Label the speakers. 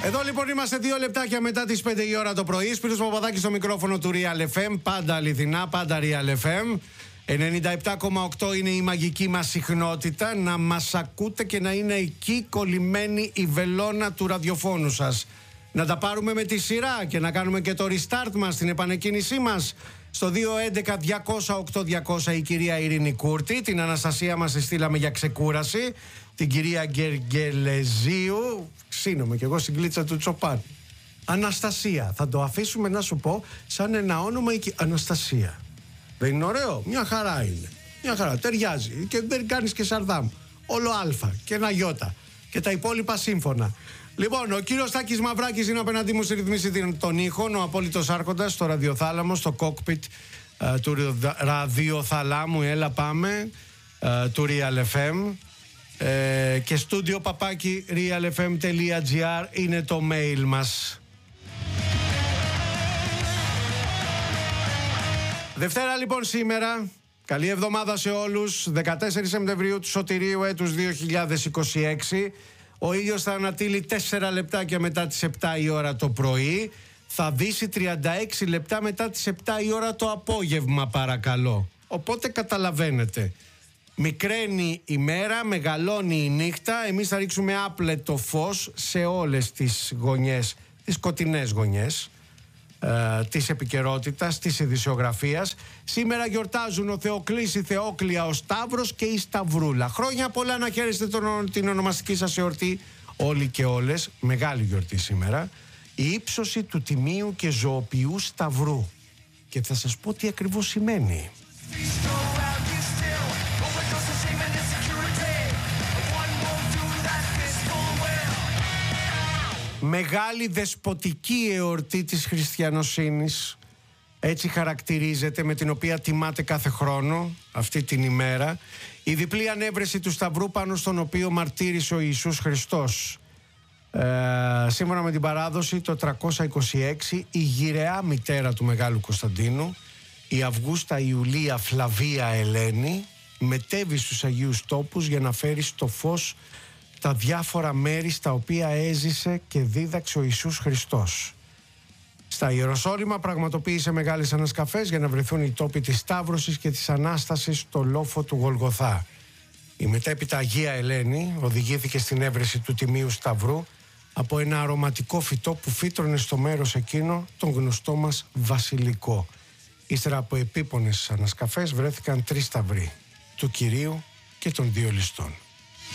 Speaker 1: Εδώ λοιπόν είμαστε 2 λεπτάκια μετά τις 5 η ώρα το πρωί. Σπύρος Παπαδάκης στο μικρόφωνο του Real FM. Πάντα αληθινά, πάντα Real FM. 97,8 είναι η μαγική μας συχνότητα. Να μας ακούτε και να είναι εκεί κολλημένη η βελόνα του ραδιοφώνου σας. Να τα πάρουμε με τη σειρά και να κάνουμε και το restart μας, την επανεκκίνησή μας. Στο 211-200-8200 η κυρία Ειρήνη Κούρτη. Την Αναστασία μας τη στείλαμε για ξεκούραση. Την κυρία Γεργελεζίου. Ξύνομαι κι εγώ στην κλίτσα του Τσοπάν. Αναστασία. Θα το αφήσουμε να σου πω σαν ένα όνομα Αναστασία. Δεν είναι ωραίο? Μια χαρά είναι. Μια χαρά. Ταιριάζει. Και δεν κάνεις και Σαρδάμ. Όλο Α και ένα Ι. Και τα υπόλοιπα σύμφωνα. Λοιπόν, ο κύριος Τάκης Μαυράκης είναι απέναντί μου στη ρυθμίση των ήχων. Ο απόλυτος άρχοντας στο ραδιοθάλαμο, στο κόκπιτ του ραδιοθαλάμου. Έλα πάμε. Του Real FM. Και στούντιο παπάκι realfm.gr είναι το mail μας. Δευτέρα λοιπόν σήμερα. Καλή εβδομάδα σε όλους. 14 Σεπτεμβρίου του Σωτηρίου έτους 2026. Ο ήλιος θα ανατείλει 4 λεπτάκια μετά τις 7 η ώρα το πρωί. Θα δύσει 36 λεπτά μετά τις 7 η ώρα το απόγευμα, παρακαλώ. Οπότε καταλαβαίνετε. Μικραίνει η μέρα, μεγαλώνει η νύχτα. Εμείς θα ρίξουμε άπλετο φως σε όλες τις γωνιές, τις σκοτεινές γωνιές της επικαιρότητας, της ειδησιογραφίας. Σήμερα γιορτάζουν ο Θεοκλής, η Θεόκλεια, ο Σταύρος και η Σταυρούλα. Χρόνια πολλά να χαίρεστε την ονομαστική σας εορτή όλοι και όλες. Μεγάλη γιορτή σήμερα. Η ύψωση του τιμίου και ζωοποιού Σταυρού. Και θα σας πω τι ακριβώς σημαίνει. Μεγάλη δεσποτική εορτή της χριστιανοσύνης, έτσι χαρακτηρίζεται, με την οποία τιμάται κάθε χρόνο αυτή την ημέρα η διπλή ανέβρεση του Σταυρού πάνω στον οποίο μαρτύρησε ο Ιησούς Χριστός. Σύμφωνα με την παράδοση, το 326 η γυραιά μητέρα του Μεγάλου Κωνσταντίνου, η Αυγούστα Ιουλία Φλαβία Ελένη, μετέβη στους Αγίους Τόπους για να φέρει στο φως τα διάφορα μέρη στα οποία έζησε και δίδαξε ο Ιησούς Χριστός. Στα Ιεροσόλυμα πραγματοποίησε μεγάλες ανασκαφές για να βρεθούν οι τόποι της Σταύρωσης και της Ανάστασης στο λόφο του Γολγοθά. Η μετέπειτα Αγία Ελένη οδηγήθηκε στην έβρεση του Τιμίου Σταυρού από ένα αρωματικό φυτό που φύτρωνε στο μέρος εκείνο τον γνωστό μας βασιλικό. Ύστερα από επίπονες ανασκαφές βρέθηκαν 3 σταυροί, του Κυρίου και των 2 ληστών.